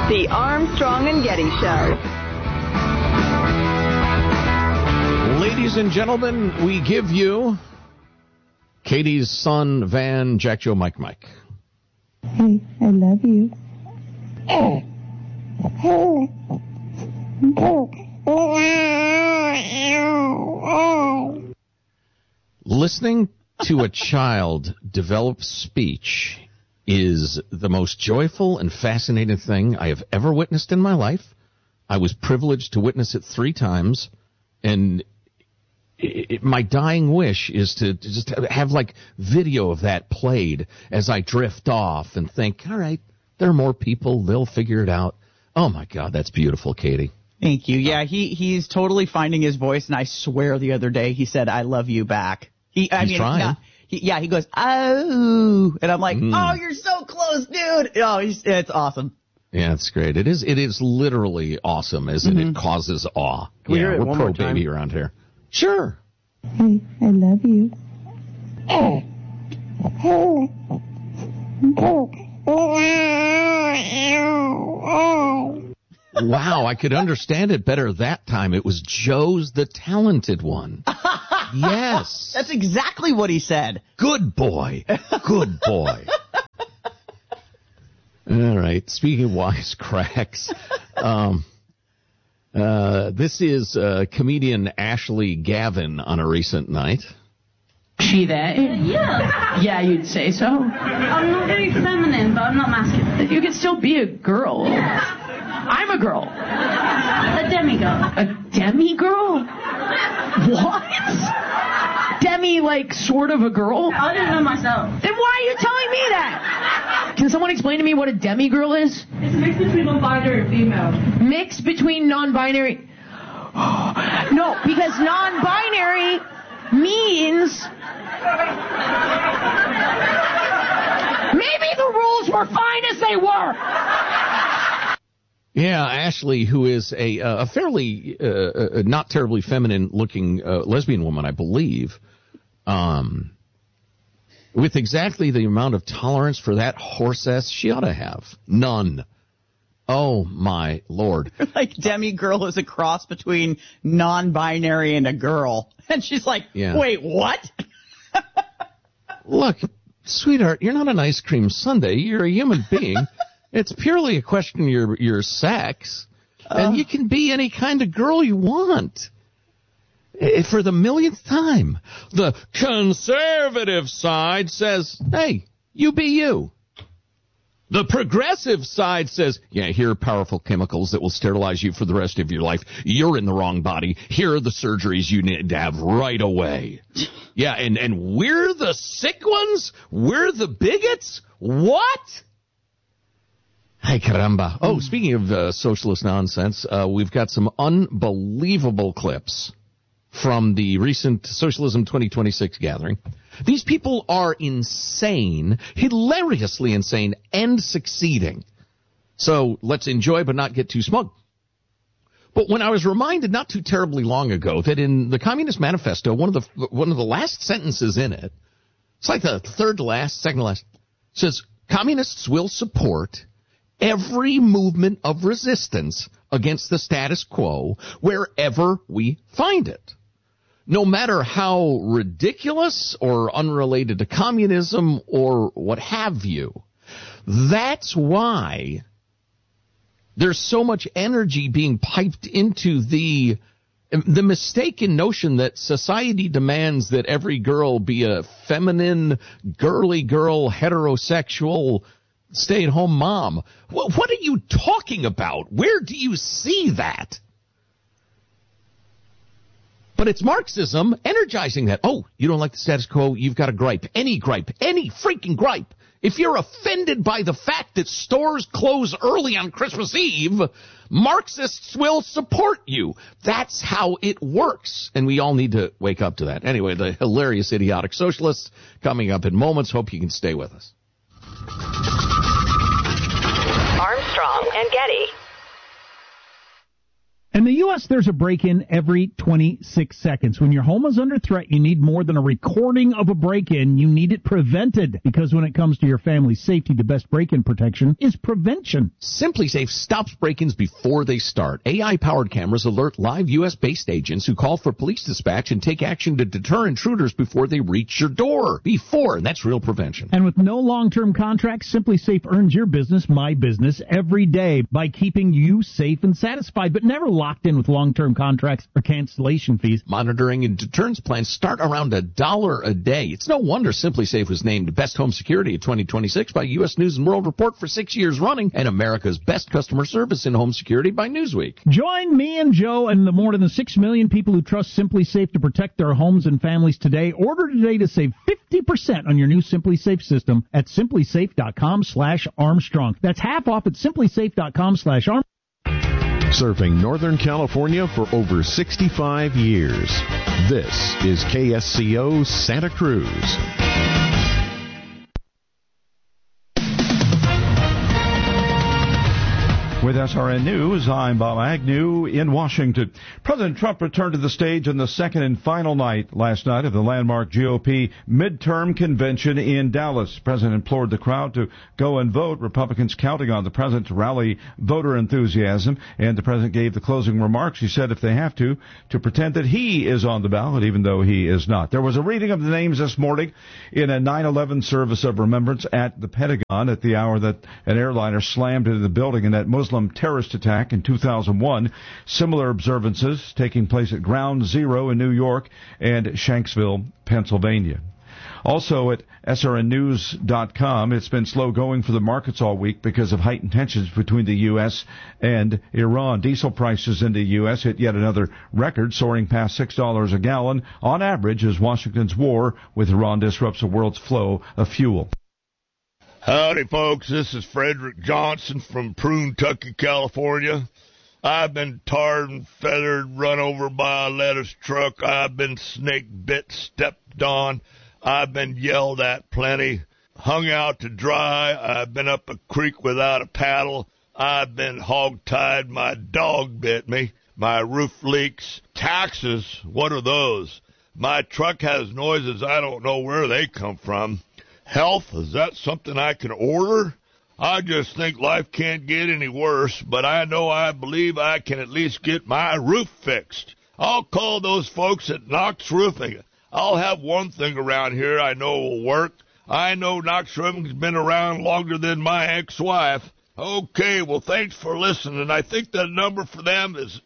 The Armstrong and Getty Show. Ladies and gentlemen, we give you Katie's son, Van, Jack, Joe, Mike. Hey, I love you. Listening to a child develop speech is the most joyful and fascinating thing I have ever witnessed in my life. I was privileged to witness it 3 times, and my dying wish is to just have like video of that played as I drift off and think, all right, there are more people, they'll figure it out. Oh my God, that's beautiful, Katie. Thank you. Yeah, he's totally finding his voice, and I swear the other day he said, I love you back. He's trying. He goes, oh, and I'm like, oh, you're so close, dude. Oh, it's awesome. Yeah, it's great. It is literally awesome, isn't it? It causes awe. Can we hear it we're one pro more time? baby around here. Sure. Hey, I love you. Wow, I could understand it better that time. It was Joe's the talented one. Yes. That's exactly what he said. Good boy. Good boy. All right. Speaking of wisecracks, this is comedian Ashley Gavin on a recent night. She there? Yeah. Yeah, you'd say so. I'm not very feminine, but I'm not masculine. You can still be a girl. Yeah. I'm a girl. A demigirl. A demi-girl? What? Demi, like, sort of a girl? I don't know myself. Then why are you telling me that? Can someone explain to me what a demi-girl is? It's a mix between non-binary and female. Mix between non-binary? No, because non-binary means... Maybe the rules were fine as they were. Yeah, Ashley, who is a fairly not terribly feminine-looking lesbian woman, I believe, with exactly the amount of tolerance for that horse ass she ought to have. None. Oh, my Lord. Like demi-girl is a cross between non-binary and a girl. And she's like, wait, what? Look, sweetheart, you're not an ice cream sundae. You're a human being. It's purely a question of your sex. And you can be any kind of girl you want. For the millionth time, the conservative side says, hey, you be you. The progressive side says, yeah, here are powerful chemicals that will sterilize you for the rest of your life. You're in the wrong body. Here are the surgeries you need to have right away. Yeah, and we're the sick ones? We're the bigots? What? Hey, caramba. Oh, speaking of socialist nonsense, we've got some unbelievable clips from the recent Socialism 2026 gathering. These people are insane, hilariously insane, and succeeding. So let's enjoy but not get too smug. But when I was reminded not too terribly long ago that in the Communist Manifesto, one of the last sentences in it, it's like the third to last, second to last, says, communists will support every movement of resistance against the status quo wherever we find it. No matter how ridiculous or unrelated to communism or what have you. That's why there's so much energy being piped into the mistaken notion that society demands that every girl be a feminine, girly girl, heterosexual, stay-at-home mom. What are you talking about? Where do you see that? But it's Marxism energizing that. Oh, you don't like the status quo? You've got a gripe. Any freaking gripe. If you're offended by the fact that stores close early on Christmas Eve, Marxists will support you. That's how it works. And we all need to wake up to that. Anyway, the hilarious, idiotic socialists coming up in moments. Hope you can stay with us. Armstrong and Getty. And the U.S. Plus, there's a break-in every 26 seconds. When your home is under threat, you need more than a recording of a break-in. You need it prevented. Because when it comes to your family's safety, the best break-in protection is prevention. SimpliSafe stops break-ins before they start. AI-powered cameras alert live U.S.-based agents who call for police dispatch and take action to deter intruders before they reach your door. And that's real prevention. And with no long-term contracts, SimpliSafe earns your business, my business, every day by keeping you safe and satisfied, but never locked in with long-term contracts or cancellation fees. Monitoring and deterrence plans start around $1 a day. It's no wonder SimpliSafe was named Best Home Security of 2026 by U.S. News & World Report for 6 years running, and America's Best Customer Service in Home Security by Newsweek. Join me and Joe and the more than 6 million people who trust SimpliSafe to protect their homes and families today. Order today to save 50% on your new SimpliSafe system at simplysafe.com/Armstrong. That's half off at simplysafe.com/Armstrong. Serving Northern California for over 65 years. This is KSCO Santa Cruz. With SRN News, I'm Bob Agnew in Washington. President Trump returned to the stage on the second and final night last night of the landmark GOP midterm convention in Dallas. The president implored the crowd to go and vote, Republicans counting on the president to rally voter enthusiasm. And the president gave the closing remarks. He said if they have to pretend that he is on the ballot, even though he is not. There was a reading of the names this morning in a 9/11 service of remembrance at the Pentagon at the hour that an airliner slammed into the building in that Muslim terrorist attack in 2001. Similar observances taking place at Ground Zero in New York and Shanksville, Pennsylvania. Also at srnnews.com, it's been slow going for the markets all week because of heightened tensions between the U.S. and Iran. Diesel prices in the U.S. hit yet another record, soaring past $6 a gallon on average as Washington's war with Iran disrupts the world's flow of fuel. Howdy, folks. This is Frederick Johnson from Prune-Tucky, California. I've been tarred and feathered, run over by a lettuce truck. I've been snake bit, stepped on. I've been yelled at plenty, hung out to dry. I've been up a creek without a paddle. I've been hog-tied. My dog bit me. My roof leaks. Taxes, what are those? My truck has noises. I don't know where they come from. Health, is that something I can order? I just think life can't get any worse, but I believe I can at least get my roof fixed. I'll call those folks at Knox Roofing. I'll have one thing around here I know will work. I know Knox Roofing's been around longer than my ex-wife. Okay, well, thanks for listening. I think the number for them is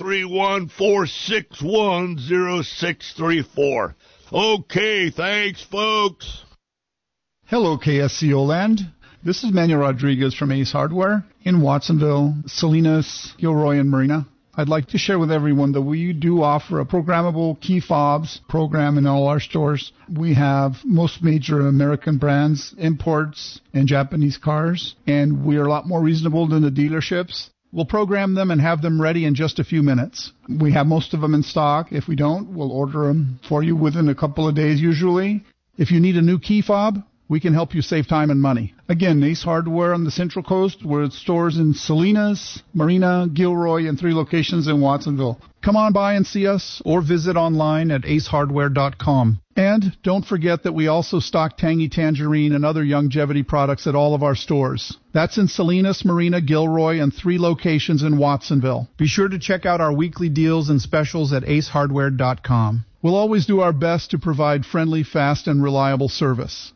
831-461-0634. Okay, thanks, folks. Hello, KSCO Land. This is Manuel Rodriguez from Ace Hardware in Watsonville, Salinas, Gilroy, and Marina. I'd like to share with everyone that we do offer a programmable key fobs program in all our stores. We have most major American brands, imports, and Japanese cars, and we are a lot more reasonable than the dealerships. We'll program them and have them ready in just a few minutes. We have most of them in stock. If we don't, we'll order them for you within a couple of days usually. If you need a new key fob, we can help you save time and money. Again, Ace Hardware on the Central Coast. We're at stores in Salinas, Marina, Gilroy, and 3 locations in Watsonville. Come on by and see us or visit online at acehardware.com. And don't forget that we also stock Tangy Tangerine and other longevity products at all of our stores. That's in Salinas, Marina, Gilroy, and 3 locations in Watsonville. Be sure to check out our weekly deals and specials at acehardware.com. We'll always do our best to provide friendly, fast, and reliable service.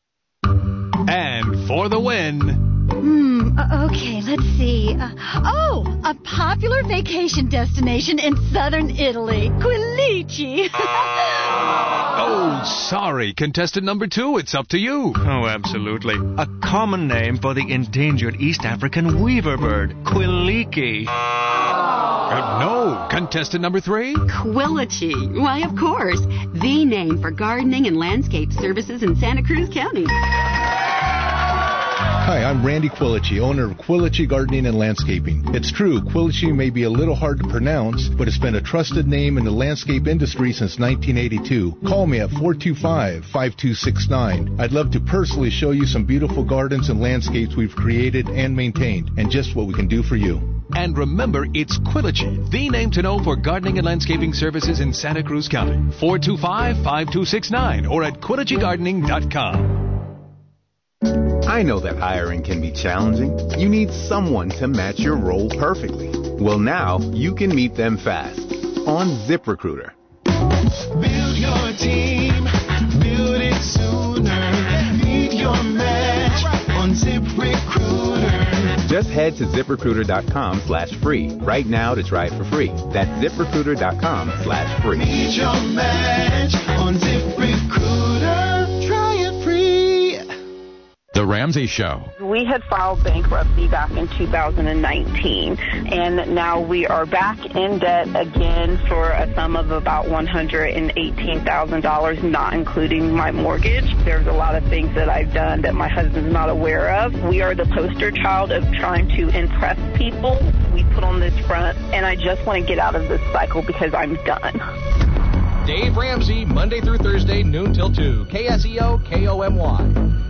And for the win. Okay, let's see. A popular vacation destination in southern Italy, Quilici. Oh, sorry, contestant number 2, it's up to you. Oh, absolutely. A common name for the endangered East African weaver bird, Quiliki. No, contestant number 3. Quilici. Why, of course. The name for gardening and landscape services in Santa Cruz County. Hi, I'm Randy Quilici, owner of Quilici Gardening and Landscaping. It's true, Quilici may be a little hard to pronounce, but it's been a trusted name in the landscape industry since 1982. Call me at 425-5269. I'd love to personally show you some beautiful gardens and landscapes we've created and maintained, and just what we can do for you. And remember, it's Quilichi, the name to know for gardening and landscaping services in Santa Cruz County. 425-5269 or at QuilichiGardening.com. I know that hiring can be challenging. You need someone to match your role perfectly. Well, now you can meet them fast on ZipRecruiter. Build your team, build it sooner. Meet your match on ZipRecruiter. Just head to ZipRecruiter.com/free right now to try it for free. That's ZipRecruiter.com/free. Meet your match on ZipRecruiter. Try it free. The Ramsey Show. We had filed bankruptcy back in 2019, and now we are back in debt again for a sum of about $118,000, not including my mortgage. There's a lot of things that I've done that my husband's not aware of. We are the poster child of trying to impress people. We put on this front, and I just want to get out of this cycle because I'm done. Dave Ramsey, Monday through Thursday, noon till 2. KSEO, KOMY.